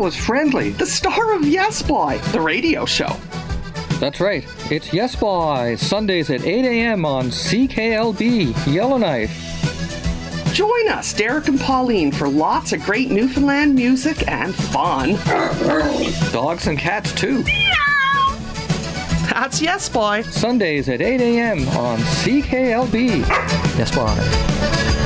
was Friendly, the star of Yes Boy, the radio show. That's right. It's Yes Boy, Sundays at 8 a.m. on CKLB, Yellowknife. Join us, Derek and Pauline, for lots of great Newfoundland music and fun. Dogs and cats, too. That's Yes Boy. Sundays at 8 a.m. on CKLB. Yes Boy.